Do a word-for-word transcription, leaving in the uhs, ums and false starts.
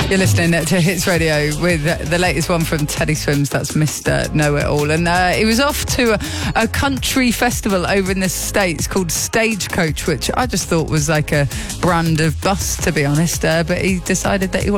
You're listening to Hits Radio with the latest one from Teddy Swims. That's Mister Know-It-All. And uh, he was off to a, a country festival over in the States called Stagecoach, which I just thought was like a brand of bus, to be honest. Uh, but he decided that he wanted